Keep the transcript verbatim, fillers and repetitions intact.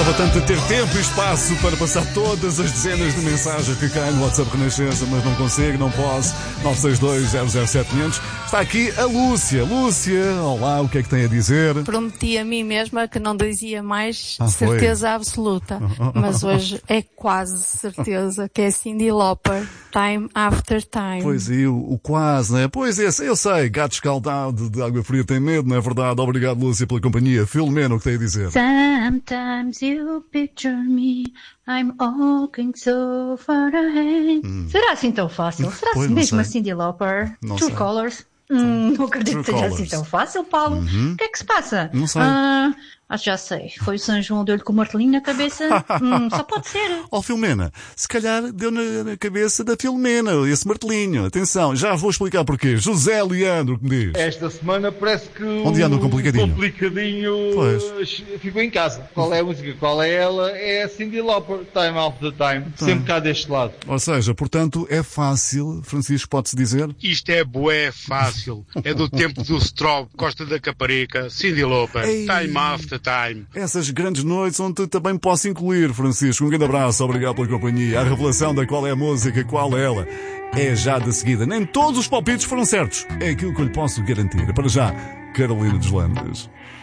Gostava tanto de ter tempo e espaço para passar todas as dezenas de mensagens que caem no WhatsApp Renascença, mas não consigo, não posso. nove seis dois zero zero sete quinhentos. Está aqui a Lúcia. Lúcia, olá, o que é que tem a dizer? Prometi a mim mesma que não dizia mais Ah, certeza foi? absoluta, mas hoje é quase certeza que é Cyndi Lauper, Time After Time. Pois é, o, o quase, né? Pois é, eu sei, gato escaldado de água fria tem medo, não é verdade? Obrigado, Lúcia, pela companhia. Filomena, o que tem a dizer? Sometimes you picture me, I'm walking so far ahead. Hum. Será assim tão fácil? Será Pois, assim mesmo sei. a Cyndi Lauper? Não True sei. Colors? Hum, não acredito True que seja Colours. assim tão fácil, Paulo. Uhum. O que é que se passa? Não sei. Ah, acho que já sei. Foi o São João deu-lhe com o martelinho na cabeça? hum, só pode ser. Ó, Filomena, se calhar deu na, na cabeça da Filomena, esse martelinho. Atenção, já vou explicar porquê. José Leandro, que me diz? Esta semana parece que Onde anda o complicadinho? complicadinho Pois. ficou em casa. Qual é a música? Qual é ela? É a Cyndi Lauper, Time After Time. Tá. Sempre cá deste lado. Ou seja, portanto, é fácil, Francisco, pode-se dizer? Isto é bué fácil. É do tempo do Strobe, Costa da Caparica, Cyndi Lauper, Ei. Time After Time. Essas grandes noites onde também posso incluir, Francisco. Um grande abraço, obrigado pela companhia. A revelação da qual é a música, qual é ela, é já de seguida. Nem todos os palpites foram certos. É aquilo que eu lhe posso garantir. Para já, Carolina dos Landes.